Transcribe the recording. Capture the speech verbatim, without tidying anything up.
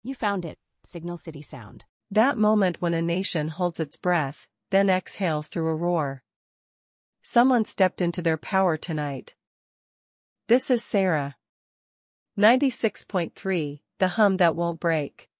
You found it, Signal City Sound. That moment when a nation holds its breath, then exhales through a roar. Someone stepped into their power tonight. This is Sarah. ninety-six point three, the hum that won't break.